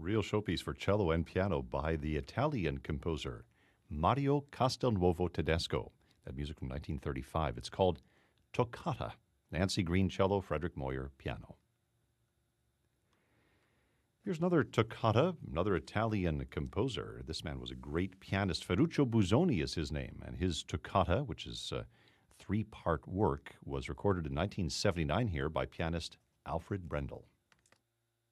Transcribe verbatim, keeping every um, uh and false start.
real showpiece for cello and piano by the Italian composer Mario Castelnuovo Tedesco. That music from nineteen thirty-five. It's called Toccata. Nancy Green cello, Frederick Moyer piano. Here's another toccata, another Italian composer. This man was a great pianist. Ferruccio Busoni is his name, and his toccata, which is a three-part work, was recorded in nineteen seventy-nine here by pianist Alfred Brendel.